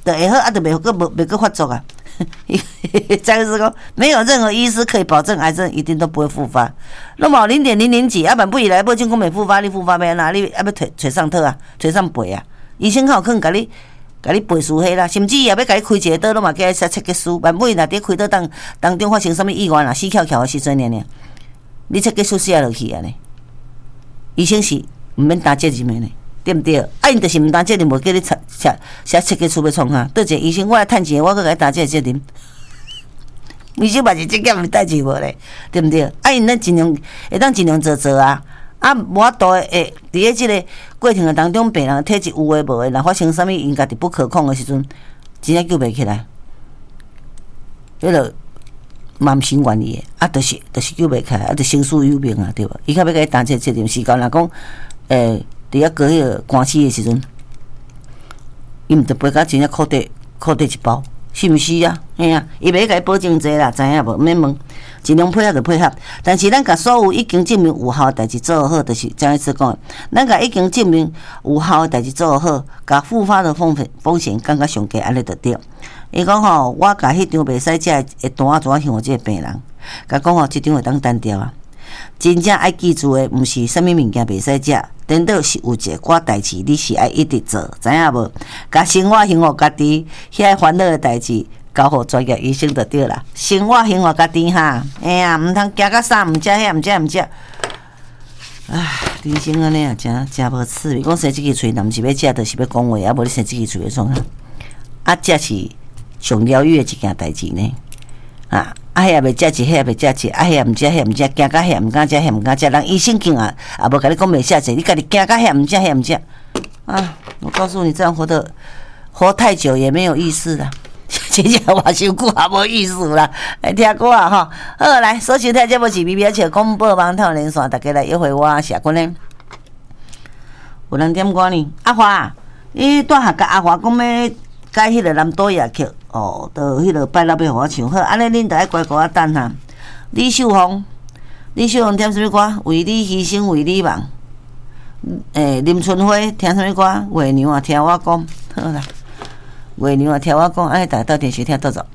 就会好，就袂个发作啊。张医师讲，没有任何医师可以保证癌症一定都不会复发。那么0.00几，万不以来，不经讲袂复发，你复发要哪？你要找上套啊，找上背啊。医生较有可能甲你背书迄啦，甚至也要甲你开一个刀，拢嘛叫你写切结书。万不以若伫开刀当中发生什么意外啦，死翘翘的时阵呢，你切结书写落去啊呢？医生是毋免担责任的呢。对不对？啊，因就是毋担责任，无叫你写切结书要创啊。对一个医生，我来趁钱，我搁甲你担这个责任。医生嘛是这件毋代志无咧，对不对？啊，因咱尽量会当尽量做啊。啊，无法度诶，伫咧即个过程当中，病人体质有诶无诶，若发生啥物因家己不可控诶时阵，真正救袂起来。迄落嘛毋是愿意诶，啊，就是救袂起来，啊，就生死有命啊，对无？伊较要甲你担这个责任，时间若讲伫遐过迄个官司的时阵，伊毋得赔甲真正靠底一包，是毋是啊？嘿啊，伊袂甲你保证济啦，知影无？毋免问，尽量配合就配合。但是咱甲所有已经证明有效的代志做好，就是张医师讲的，咱甲已经证明有效的代志做好，甲复发的风险感觉上低，安尼就对。伊讲吼，我甲迄张袂使食的单怎向即个病人，甲讲吼，即张会当单调啊。真正爱记住的，毋是啥物物件袂使食。颠倒是有一寡代志，你是爱一直做，知影无？甲生活幸福家己，遐烦恼的代志，交互专业医生就对啦。生活幸福家己哈，哎呀，毋通行到啥，毋食遐，毋食。唉，人生安尼啊，真无趣味。讲生即支喙，若毋是要食，就是要讲话，啊，无你生即支喙会创啊？啊，这是上疗愈的一件代志呢。啊！遐也袂食一，遐也袂食一，遐也毋食，遐毋食，惊到遐毋敢食，遐毋敢食。人医生竟啊，也无甲你讲袂食一，你家己惊到遐毋食，遐毋食。啊！我告诉你，这样活太久也没有意思啦。真正活伤久也无意思啦。来听歌啊吼！好，来所收听节目是BB而且广播网透连线，大家来约会我社群呢。有人点歌呢？阿华，伊带下甲阿华讲要改迄个南岛夜曲。哦，到迄个拜六要互我唱好，安尼恁着爱乖乖等哈。李秀凤听什么歌？为你牺牲，为你梦。林春花听什么歌？月娘啊，听我讲，好啦。月娘啊，听我讲，安尼大家到电视听倒走。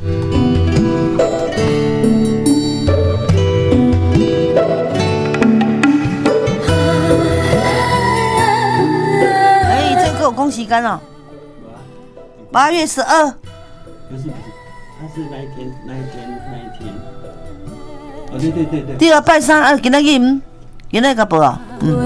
这个给我讲时间哦。8月12。 不是，他是那一天。哦，对。 对啊，拜三啊，今仔日个报啊，